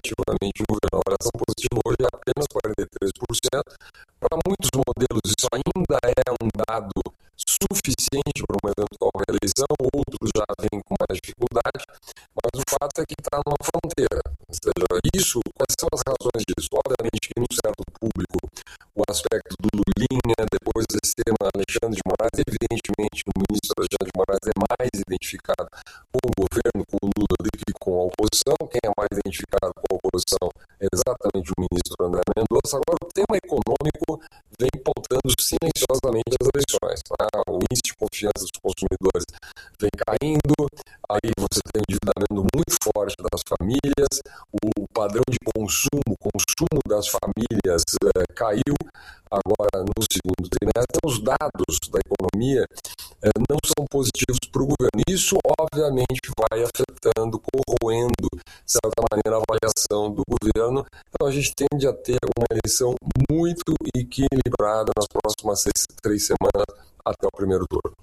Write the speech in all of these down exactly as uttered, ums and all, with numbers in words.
negativamente no verão. A avaliação positiva hoje é apenas quarenta e três por cento. Para muitos modelos isso ainda é um dado suficiente para uma eventual reeleição, outros já vêm com mais dificuldade, mas o fato é que está numa fronteira. Ou seja, isso, quais são as razões disso? Obviamente que num certo público o aspecto do Lulinha, depois desse tema Alexandre de Moraes, evidentemente o ministro Alexandre de Moraes é mais identificado com o governo, com o Lula, do que com a oposição. Quem é mais identificado com a oposição é exatamente o ministro André Mendonça. Agora, o tema econômico vem pautando silenciosamente as eleições. Tá? O índice de confiança dos consumidores vem caindo, aí você tem um endividamento muito forte das famílias, o padrão de consumo, o consumo das famílias eh, caiu agora no segundo trimestre. Os dados da economia eh, não são positivos para o governo. Isso, obviamente, vai afetando, corroendo, de certa maneira, a avaliação do governo. Então, a gente tende a ter uma eleição muito equilibrada nas próximas seis, três semanas até o primeiro turno.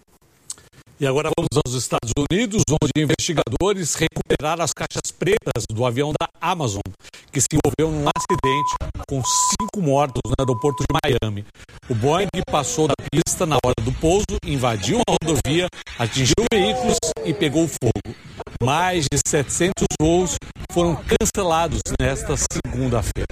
E agora vamos aos Estados Unidos, onde investigadores recuperaram as caixas pretas do avião da Amazon, que se envolveu num acidente com cinco mortos no aeroporto de Miami. O Boeing passou da pista na hora do pouso, invadiu a rodovia, atingiu veículos e pegou fogo. Mais de setecentos voos foram cancelados nesta segunda-feira.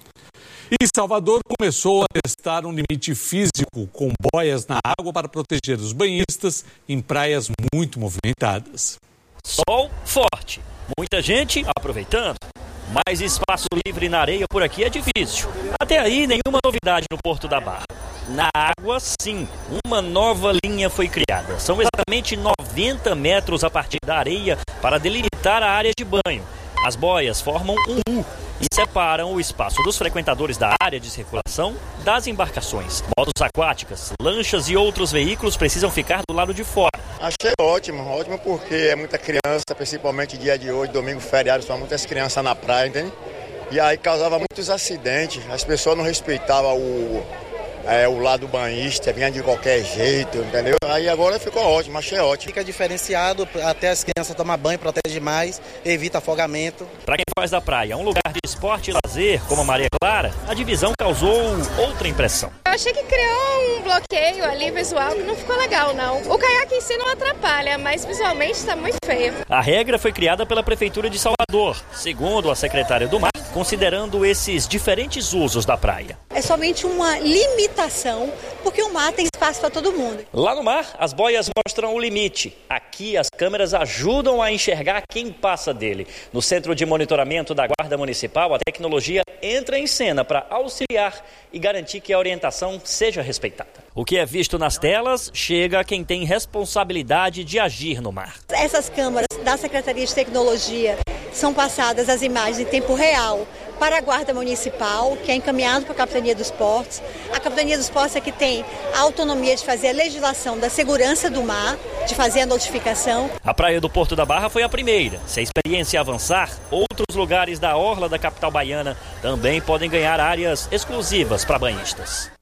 E Salvador começou a testar um limite físico com boias na água para proteger os banhistas em praias muito movimentadas. Sol forte, muita gente aproveitando, mas espaço livre na areia por aqui é difícil. Até aí, nenhuma novidade no Porto da Barra. Na água, sim, uma nova linha foi criada. São exatamente noventa metros a partir da areia para delimitar a área de banho. As boias formam um U e separam o espaço dos frequentadores da área de circulação das embarcações. Motos aquáticas, lanchas e outros veículos precisam ficar do lado de fora. Achei ótimo, ótimo porque é muita criança, principalmente dia de hoje, domingo, feriado, são muitas crianças na praia, entende? E aí causava muitos acidentes, as pessoas não respeitavam o... É, o lado banhista, vinha de qualquer jeito, entendeu? Aí agora ficou ótimo, achei ótimo. Fica diferenciado, até as crianças tomam banho, protege mais, evita afogamento. Para quem faz da praia um lugar de esporte e lazer, como a Maria Clara, a divisão causou outra impressão. Eu achei que criou um bloqueio ali visual que não ficou legal, não. O caiaque em si não atrapalha, mas visualmente está muito feio. A regra foi criada pela Prefeitura de Salvador, segundo a secretária do Mar, considerando esses diferentes usos da praia. É somente uma limitação, porque o mar tem espaço para todo mundo. Lá no mar, as boias mostram o limite. Aqui, as câmeras ajudam a enxergar quem passa dele. No Centro de Monitoramento da Guarda Municipal, a tecnologia entra em cena para auxiliar e garantir que a orientação seja respeitada. O que é visto nas telas chega a quem tem responsabilidade de agir no mar. Essas câmeras da Secretaria de Tecnologia são passadas as imagens em tempo real para a Guarda Municipal, que é encaminhado para a Capitania dos Portos. A Capitania dos Portos é que tem a autonomia de fazer a legislação da segurança do mar, de fazer a notificação. A praia do Porto da Barra foi a primeira. Se a experiência avançar, outros lugares da orla da capital baiana também podem ganhar áreas exclusivas para banhistas.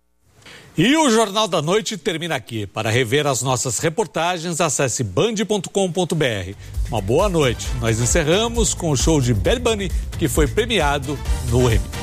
E o Jornal da Noite termina aqui. Para rever as nossas reportagens, acesse band ponto com ponto br. Uma boa noite. Nós encerramos com o show de Bad Bunny, que foi premiado no Emmy.